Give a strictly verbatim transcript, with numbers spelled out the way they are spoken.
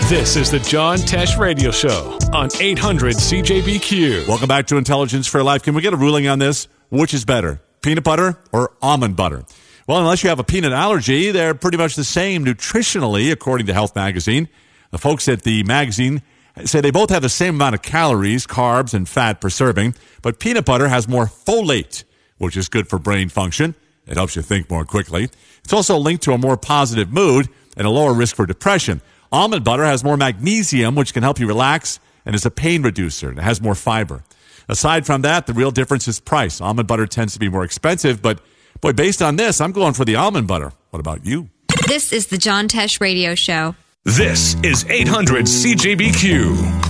This is the John Tesh Radio Show on eight hundred C J B Q. Welcome back to Intelligence for Life. Can we get a ruling on this? Which is better, peanut butter or almond butter? Well, unless you have a peanut allergy, they're pretty much the same nutritionally, according to Health Magazine. The folks at the magazine say they both have the same amount of calories, carbs, and fat per serving, but peanut butter has more folate, which is good for brain function. It helps you think more quickly. It's also linked to a more positive mood and a lower risk for depression. Almond butter has more magnesium, which can help you relax, and is a pain reducer. It has more fiber. Aside from that, the real difference is price. Almond butter tends to be more expensive, but boy, based on this, I'm going for the almond butter. What about you? This is the John Tesh Radio Show. This is eight hundred C J B Q.